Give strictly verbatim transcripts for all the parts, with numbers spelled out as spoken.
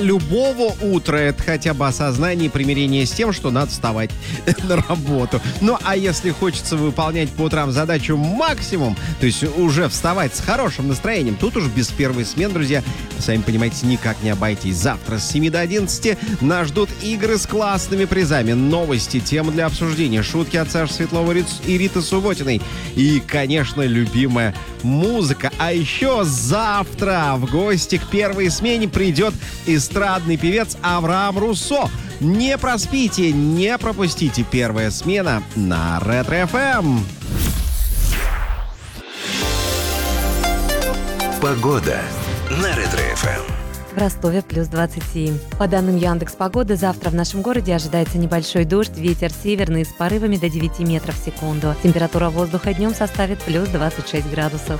любого утра это хотя бы осознание и примирение с тем, что надо вставать на работу. Ну, а если хочется выполнять по утрам задачу максимум, то есть уже вставать с хорошим настроением, тут уж без первой смены, друзья, сами понимаете, никак не обойтись. Завтра с семи до одиннадцати нас ждут игры с классными призами, новости, темы для обсуждения, шутки от Саши Светлова и Риты Субботиной и, конечно, любимая музыка. А еще завтра в гости к первой смене придет эстрадный певец Авраам Руссо. Не проспите, не пропустите. Первая смена на Ретро-эф эм. Погода на Ретро-эф эм. В Ростове плюс двадцать семь. По данным Яндекс.Погоды, завтра в нашем городе ожидается небольшой дождь, ветер северный с порывами до девяти метров в секунду. Температура воздуха днем составит плюс двадцать шесть градусов.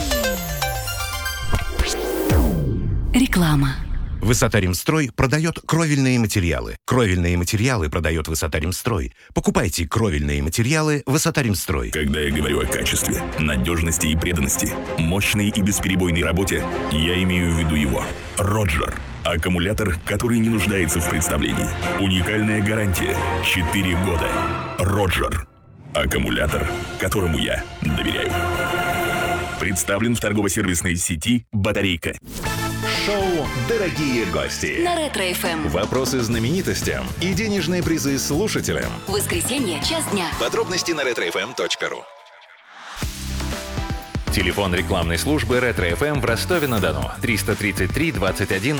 Реклама. Высота-Ремстрой продает кровельные материалы. Кровельные материалы продает Высота-Ремстрой. Покупайте кровельные материалы Высота-Ремстрой. Когда я говорю о качестве, надежности и преданности, мощной и бесперебойной работе, я имею в виду его. Роджер. Аккумулятор, который не нуждается в представлении. Уникальная гарантия. четыре года. Роджер. Аккумулятор, которому я доверяю. Представлен в торгово-сервисной сети «Батарейка». Шоу «Дорогие гости». На Ретро-эф эм. Вопросы знаменитостям и денежные призы слушателям. Воскресенье, час дня. Подробности на ретро эф эм точка ру. Телефон рекламной службы Ретро-эф эм в Ростове-на-Дону триста тридцать три двадцать один